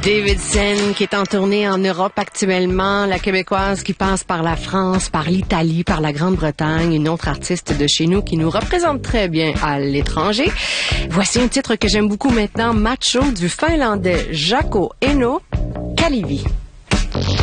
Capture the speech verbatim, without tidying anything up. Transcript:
Davidson qui est en tournée en Europe actuellement, la Québécoise qui passe par la France, par l'Italie, par la Grande-Bretagne, une autre artiste de chez nous qui nous représente très bien à l'étranger. Voici un titre que j'aime beaucoup maintenant, Macho, du Finlandais Jaakko Eino, Kalevi.